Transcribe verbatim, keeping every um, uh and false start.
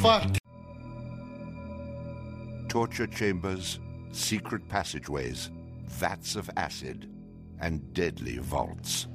fucked. Torture chambers, secret passageways, vats of acid, and deadly vaults.